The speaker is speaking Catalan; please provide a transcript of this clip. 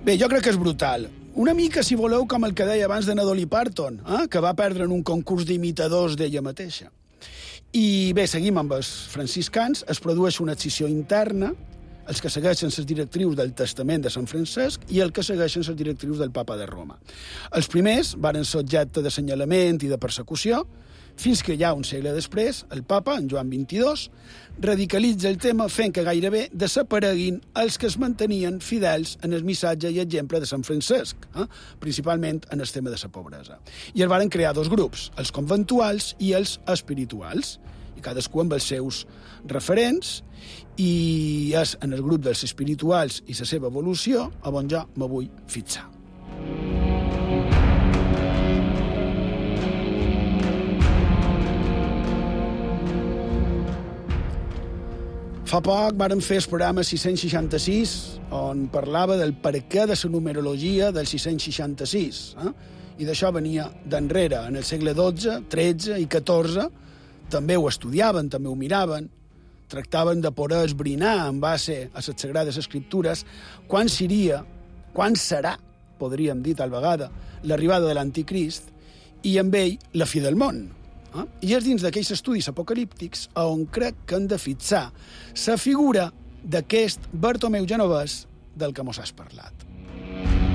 Bé, jo crec que és brutal. Una mica, si voleu, com el que deia abans de Dolly Parton, que va perdre en un concurs d'imitadors d'ella mateixa. I bé, seguim amb els franciscans. Es produeix una escissió interna, els que segueixen les directrius del Testament de Sant Francesc i els que segueixen les directrius del Papa de Roma. Els primers varen ser objecte d'assenyalament i de persecució, fins que ja un segle després, el Papa, en Joan XXII, radicalitza el tema fent que gairebé desapareguin els que es mantenien fidels en el missatge i exemple de Sant Francesc, principalment en el tema de la pobresa. I es varen crear dos grups, els conventuals i els espirituals, i cadascú amb els seus referents, i és en el grup dels espirituals i la seva evolució on jo me vull fixar. Fa poc vàrem fer el programa 666, on parlava del perquè de la numerologia del 666. I d'això venia d'enrere. En el segle XII, XIII i XIV també ho estudiaven, també ho miraven, tractaven de poder esbrinar en base a les Sagrades Escriptures quan serà, podríem dir tal vegada, l'arribada de l'Anticrist i amb ell la fi del món. I és dins d'aquells estudis apocalíptics on crec que hem de fixar la figura d'aquest Bartomeu Genovès del que mos has parlat.